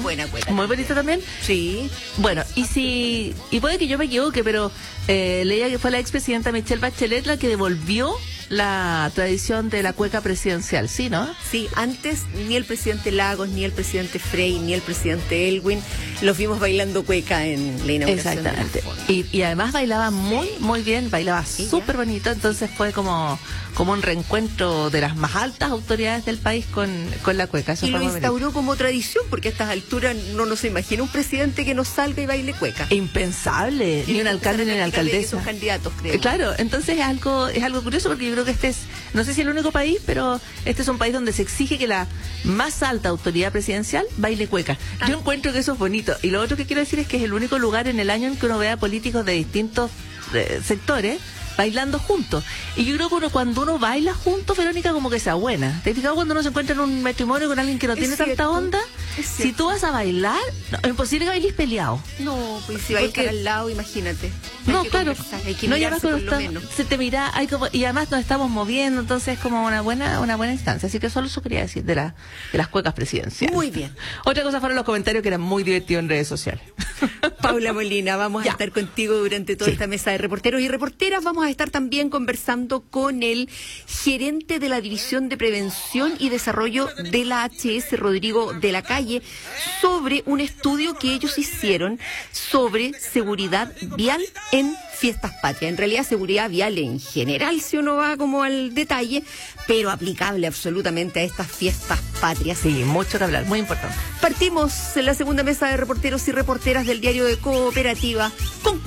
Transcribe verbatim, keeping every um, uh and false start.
buena cueca. Muy bonita también. Sí. Bueno, y si y puede que yo me equivoque, pero eh, leía que fue la expresidenta Michelle Bachelet la que devolvió la tradición de la cueca presidencial, ¿sí, no? Sí, antes ni el presidente Lagos, ni el presidente Frey, ni el presidente Elwin los vimos bailando cueca en la inauguración. Exactamente. Y, y además bailaba muy, muy bien, bailaba súper bonito, entonces fue como, como un reencuentro de las más altas autoridades del país con, con la cueca. Eso y fue lo muy instauró bonito. como tradición, porque a estas alturas no nos imagina un presidente que no salga y baile cueca. Impensable, ni un alcalde ni una alcaldesa. Son candidatos, creo. Eh, Claro, entonces es algo, es algo curioso porque yo creo que este es, no sé si el único país, pero este es un país donde se exige que la más alta autoridad presidencial baile cueca. Ah. Yo encuentro que eso es bonito. Y lo otro que quiero decir es que es el único lugar en el año en que uno ve a políticos de distintos eh, sectores bailando juntos. Y yo creo que uno, cuando uno baila juntos, Verónica, como que se abuena. ¿Te has fijado cuando uno se encuentra en un matrimonio con alguien que no Es tiene cierto, tanta onda? es Si cierto. tú vas a bailar, no, es imposible que bailes peleado. No, pues si va a Porque- estar al lado, imagínate. Hay No, que claro. conversar, hay que No, y mirarse además por cuando lo está- menos. se te mira, hay como, y además nos estamos moviendo, entonces es como una buena, una buena instancia. Así que solo eso quería decir de, la, de las cuecas presidenciales. Muy bien. Otra cosa fueron los comentarios que eran muy divertidos en redes sociales. Paula Molina, vamos Ya. a estar contigo durante toda Sí. esta mesa de reporteros y reporteras. Vamos a estar también conversando con el gerente de la División de Prevención y Desarrollo de la H S, Rodrigo de la Calle, sobre un estudio que ellos hicieron sobre seguridad vial en fiestas patrias. En realidad, seguridad vial en general, si uno va como al detalle, pero aplicable absolutamente a estas fiestas patrias. Sí, mucho que hablar, muy importante. Partimos en la segunda mesa de reporteros y reporteras del diario de Cooperativa con